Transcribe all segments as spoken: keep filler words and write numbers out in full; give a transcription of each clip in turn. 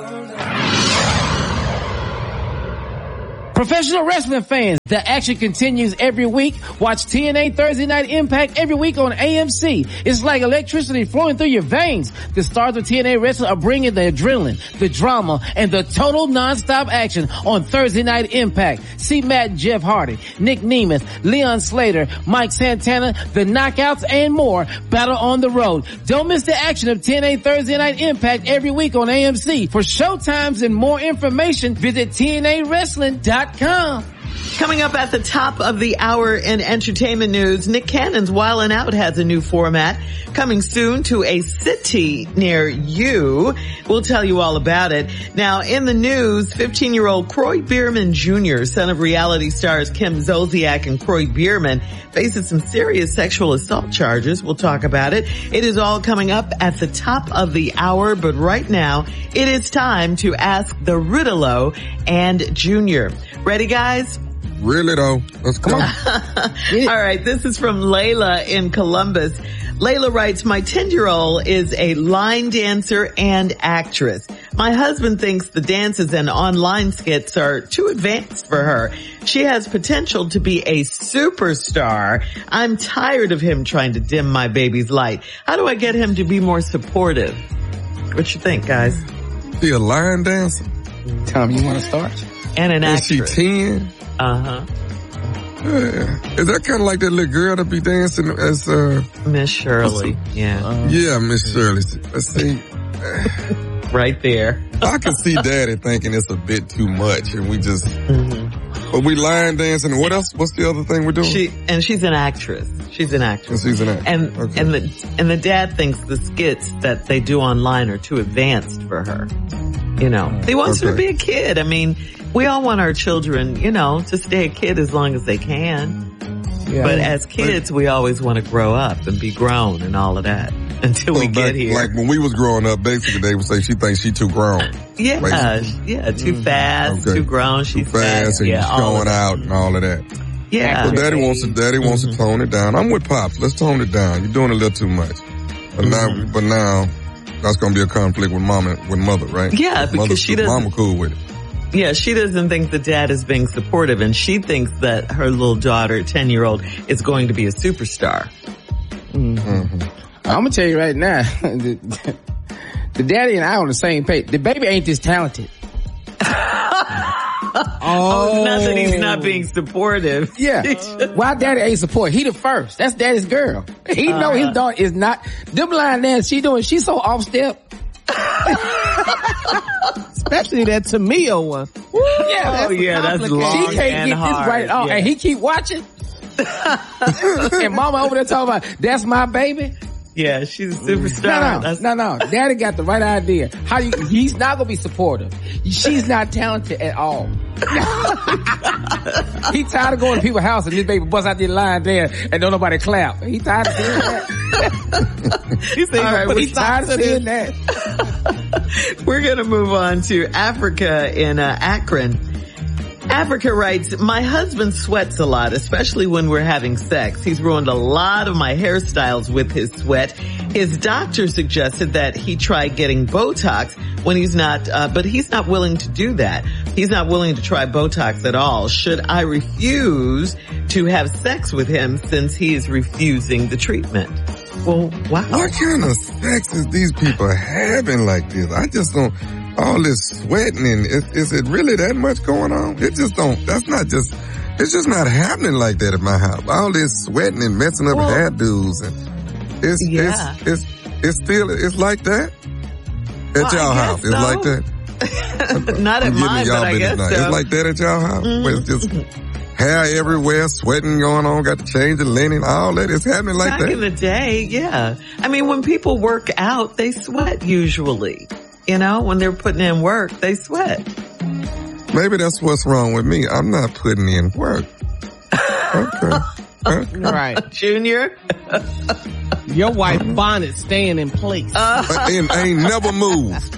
Professional wrestling fans, the action continues every week. Watch T N A Thursday Night Impact every week on A M C. It's like electricity flowing through your veins. The stars of T N A Wrestling are bringing the adrenaline, the drama, and the total non-stop action on Thursday Night Impact. See Matt and Jeff Hardy, Nick Nemeth, Leon Slater, Mike Santana, the Knockouts, and more battle on the road. Don't miss the action of T N A Thursday Night Impact every week on A M C. For showtimes and more information, visit T N A wrestling dot com. Coming up at the top of the hour in entertainment news, Nick Cannon's Wildin' Out has a new format coming soon to a city near you. We'll tell you all about it. Now, in the news, fifteen-year-old Kroy Bierman Junior, son of reality stars Kim Zolciak and Kroy Bierman, faces some serious sexual assault charges. We'll talk about it. It is all coming up at the top of the hour, but right now, it is time to ask the Riddle-O and Junior. Ready, guys? Really though. Let's go. All right. This is from Layla in Columbus. Layla writes, my ten-year-old is a line dancer and actress. My husband thinks the dances and online skits are too advanced for her. She has potential to be a superstar. I'm tired of him trying to dim my baby's light. How do I get him to be more supportive? What you think, guys? Be a line dancer? Tom, you want to start? And an Is actress. she ten? Uh-huh. Yeah. Is that kind of like that little girl that be dancing as, uh... Miss Shirley. Yeah. Uh, yeah, Miss Shirley. Let's see. Right there. I can see Daddy thinking it's a bit too much and we just... Mm-hmm. But we line dancing. What else? What's the other thing we're doing? She, and she's an actress. She's an actress. And she's an actress. And, okay. and the, and the dad thinks the skits that they do online are too advanced for her. You know, he wants okay. her to be a kid. I mean, we all want our children, you know, to stay a kid as long as they can. Yeah. But as kids, we always want to grow up and be grown and all of that until so we back, get here. Like when we was growing up, basically they would say she thinks she too grown. Yeah, basically. yeah, too mm. fast, okay. too grown. She's too fast fat. and yeah, showing out and all of that. Yeah. But Daddy wants to, Daddy wants mm-hmm. to tone it down. I'm with Pops. Let's tone it down. You're doing a little too much. But mm-hmm. now, but now, that's gonna be a conflict with mama, with mother, right? Yeah, because Mother's, she doesn't. Mama cool with it. Yeah, she doesn't think the dad is being supportive, and she thinks that her little daughter, ten-year-old, is going to be a superstar. Mm-hmm. Mm-hmm. I'm gonna tell you right now, the, the daddy and I on the same page. The baby ain't this talented. oh, oh, not that he's not being supportive. Yeah. Why daddy ain't support? He the first. That's daddy's girl. He uh, know his daughter is not. Them line dance she doing, she's so off step. Especially that Tamia one. Woo, yeah, that's, oh, yeah, that's long She can't and get hard. this right at all. Yeah. And he keep watching. And mama over there talking about, that's my baby. Yeah, she's a superstar. No, no, no, no. Daddy got the right idea. How you, he's not gonna be supportive. She's not talented at all. He tired of going to people's house and this baby bust out this line there and don't nobody clap. He tired of seeing that. He said, all right, but he's tired of seeing that. We're gonna move on to Africa in uh, Akron. Africa writes, my husband sweats a lot, especially when we're having sex. He's ruined a lot of my hairstyles with his sweat. His doctor suggested that he try getting Botox when he's not, uh, but he's not willing to do that. He's not willing to try Botox at all. Should I refuse to have sex with him since he is refusing the treatment? Well, wow. What kind of sex is these people having like this? I just don't... All this sweating and is, is it really that much going on? It just don't, that's not just, it's just not happening like that at my house. All this sweating and messing up well, hairdos and it's, yeah. it's, it's, it's still, it's like that at well, y'all house. So. It's like that. Not at mine, but I guess so. It's like that at y'all house. Mm-hmm. Where it's just hair everywhere, sweating going on, got to change the linen, all that. It's happening like Back that. Back in the day, yeah. I mean, when people work out, they sweat usually. You know, when they're putting in work, they sweat. Maybe that's what's wrong with me. I'm not putting in work. Okay. okay. Right. Junior? Your wife bonnet staying in place. Uh, I, ain't, I ain't never moved.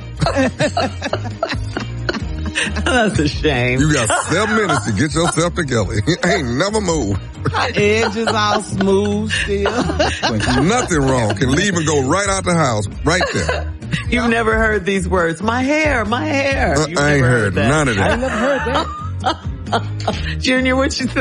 That's a shame. You got seven minutes to get yourself together. I ain't never moved. Edges all smooth still. Nothing wrong. Can leave and go right out the house. Right there. You've never heard these words. My hair, my hair. Uh, You've I ain't never heard that. none of I that. ain't never heard that. Junior, what you think?